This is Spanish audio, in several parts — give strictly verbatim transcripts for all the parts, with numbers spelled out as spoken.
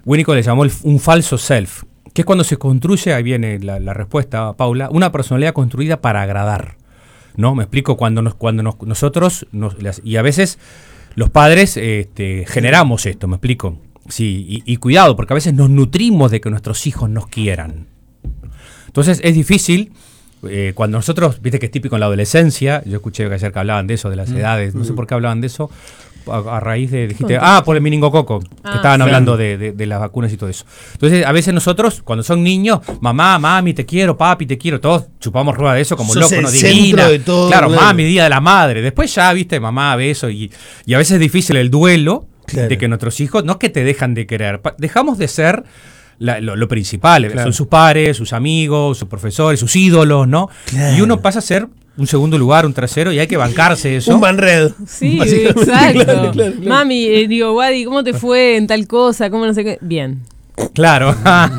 Winnicott le llamó el, un falso self, que es cuando se construye, ahí viene la, la respuesta, Paula, una personalidad construida para agradar, ¿no? Me explico, cuando nos, cuando nos, nosotros, nos, las, y a veces los padres este, generamos esto, me explico, sí, y, y cuidado, porque a veces nos nutrimos de que nuestros hijos nos quieran. Entonces es difícil, eh, cuando nosotros, viste que es típico en la adolescencia, yo escuché que ayer que hablaban de eso, de las mm. edades, no sé por qué hablaban de eso, a, a raíz de, dijiste, ah, por el meningococo, que ah, estaban sí. hablando de, de, de las vacunas y todo eso. Entonces, a veces nosotros, cuando son niños, mamá, mami, te quiero, papi, te quiero, todos chupamos rueda de eso como Sos locos, ¿no? Divina. De todo, claro, claro, mami, día de la madre. Después ya, viste, mamá, beso, y, y a veces es difícil el duelo claro. de que nuestros hijos, no es que te dejan de querer, dejamos de ser La, lo, lo principal, claro. son sus pares, sus amigos, sus profesores, sus ídolos, ¿no? Claro. Y uno pasa a ser un segundo lugar, un tercero, y hay que bancarse eso. Un Manred. Sí, exacto. Claro, claro, claro. Mami, eh, digo, Wadi, ¿cómo te fue en tal cosa? ¿Cómo no sé qué? Bien. Claro,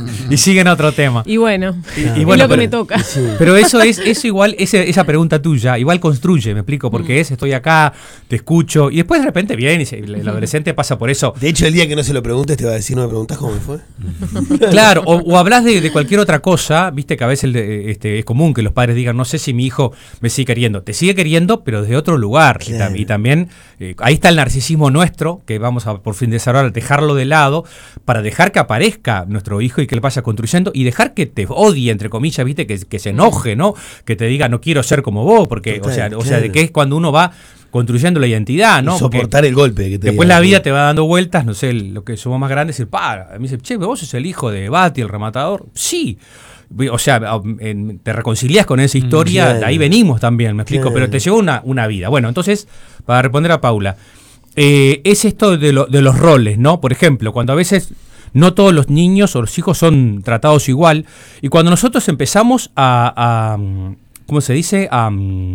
y siguen otro tema. Y bueno, y, y es bueno lo que pero, me toca. Sí. Pero eso es eso igual, ese, esa pregunta tuya, igual construye, me explico, porque mm. es, estoy acá, te escucho, y después de repente viene, y se, el, el adolescente pasa por eso. De hecho, el día que no se lo preguntes, te va a decir, no me preguntas cómo me fue. Claro, o, o hablas de, de cualquier otra cosa, viste que a veces este, es común que los padres digan, no sé si mi hijo me sigue queriendo. Te sigue queriendo, pero desde otro lugar. Claro. Y, y también, eh, ahí está el narcisismo nuestro, que vamos a por fin desarrollar, dejarlo de lado, para dejar que aparezca nuestro hijo y que le vaya construyendo y dejar que te odie, entre comillas, viste, que, que se enoje, ¿no? Que te diga, no quiero ser como vos, porque, total, o sea, claro. o sea, de que es cuando uno va construyendo la identidad, ¿no? Y soportar porque el golpe. Que te después diga, la vida ¿no? te va dando vueltas, no sé, lo que somos más grandes, decir, para, me dice, che, vos sos el hijo de Bati, el rematador. Sí. O sea, en, te reconcilias con esa historia, claro. de ahí venimos también, me explico, claro. pero te llevó una, una vida. Bueno, entonces, para responder a Paula, eh, es esto de, lo, de los roles, ¿no? Por ejemplo, cuando a veces no todos los niños o los hijos son tratados igual, y cuando nosotros empezamos a, a ¿cómo se dice? A,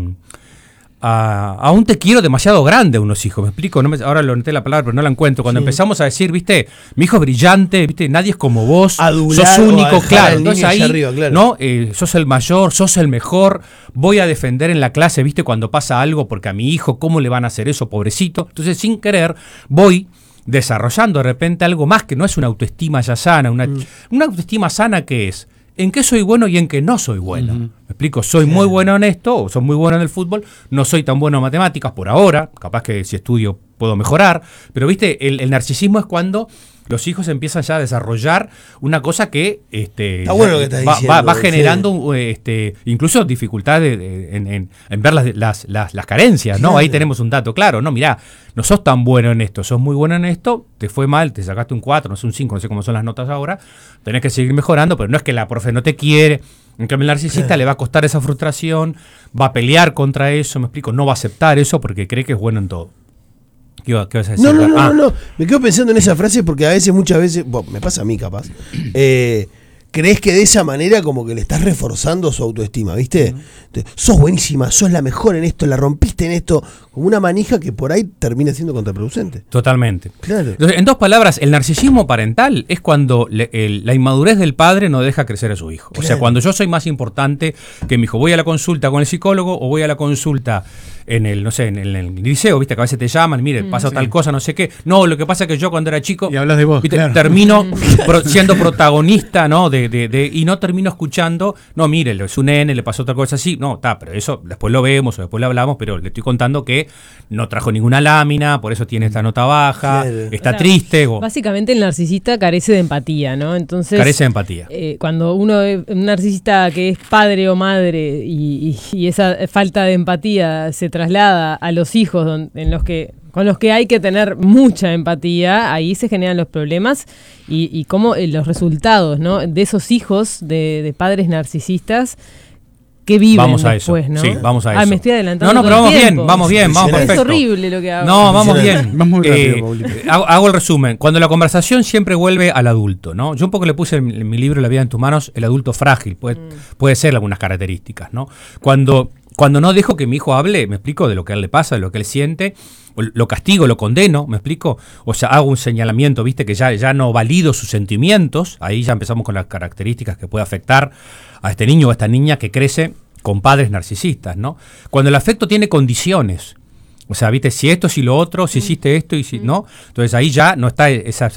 a, a un te quiero demasiado grande a unos hijos, ¿me explico? No me, ahora lo noté la palabra, pero no la encuentro. Cuando sí. empezamos a decir, viste, mi hijo es brillante, viste, nadie es como vos, adular, sos único, claro, entonces ahí, arriba, claro. ¿no? Eh, sos el mayor, sos el mejor, voy a defender en la clase, viste, cuando pasa algo, porque a mi hijo, ¿cómo le van a hacer eso, pobrecito? Entonces, sin querer, voy desarrollando de repente algo más que no es una autoestima ya sana, una, mm. una autoestima sana que es en qué soy bueno y en qué no soy bueno. Mm-hmm. Me explico, soy claro. muy bueno en esto, o soy muy bueno en el fútbol, no soy tan bueno en matemáticas por ahora, capaz que si estudio puedo mejorar, pero viste, el, el narcisismo es cuando los hijos empiezan ya a desarrollar una cosa que este, Está bueno lo que estás va, diciendo, va, va generando sí. este, incluso dificultades en, en, en ver las, las, las, las carencias, ¿no? Claro. Ahí tenemos un dato claro, no, mirá, no sos tan bueno en esto, sos muy bueno en esto, te fue mal, te sacaste un cuatro, no sé, un cinco, no sé cómo son las notas ahora, tenés que seguir mejorando, pero no es que la profe no te quiere. En cambio, el narcisista claro. le va a costar esa frustración, va a pelear contra eso, me explico, no va a aceptar eso porque cree que es bueno en todo. ¿Qué, qué vas a decir? No, no, no, ah. no, no, me quedo pensando en esa frase porque a veces, muchas veces, bueno, me pasa a mí capaz, eh, crees que de esa manera como que le estás reforzando su autoestima, ¿viste? Uh-huh. Entonces, sos buenísima, sos la mejor en esto, la rompiste en esto, como una manija que por ahí termina siendo contraproducente. Totalmente. Claro. Entonces, en dos palabras, el narcisismo parental es cuando le, el, la inmadurez del padre no deja crecer a su hijo. Claro. O sea, cuando yo soy más importante que mi hijo, voy a la consulta con el psicólogo o voy a la consulta en el, no sé, en el, en el liceo, viste, que a veces te llaman, mire, pasa sí. tal cosa, no sé qué. No, lo que pasa es que yo cuando era chico y hablas de vos, viste, claro. termino pro, siendo protagonista, ¿no? De, de, de, y no termino escuchando, no, mire, es un nene, le pasó otra cosa así, no, está, pero eso después lo vemos o después lo hablamos, pero le estoy contando que no trajo ninguna lámina, por eso tiene esta nota baja, claro. está claro. triste. O, básicamente el narcisista carece de empatía, ¿no? Entonces carece de empatía. Eh, cuando uno es un narcisista que es padre o madre y, y, y esa falta de empatía se traslada a los hijos don, en los que con los que hay que tener mucha empatía, ahí se generan los problemas y, y cómo eh, los resultados, ¿no? De esos hijos de, de padres narcisistas que viven vamos a después, eso. ¿no? Sí, vamos a eso. Ah, me estoy adelantando. No, no, pero vamos tiempo. bien, vamos bien, vamos perfecto. Es horrible lo que hago. No, vamos bien. Vamos muy rápido, eh, hago, hago el resumen. Cuando la conversación siempre vuelve al adulto, ¿no? Yo un poco le puse en, en mi libro La vida en tus manos, el adulto frágil, puede, mm. puede ser algunas características, ¿no? Cuando, cuando no dejo que mi hijo hable, me explico de lo que a él le pasa, de lo que él siente, lo castigo, lo condeno, ¿me explico? O sea, hago un señalamiento, viste, que ya, ya no valido sus sentimientos, ahí ya empezamos con las características que puede afectar a este niño o a esta niña que crece con padres narcisistas, ¿no? Cuando el afecto tiene condiciones, o sea, viste, si esto, si lo otro, si hiciste esto y si no, entonces ahí ya no está esa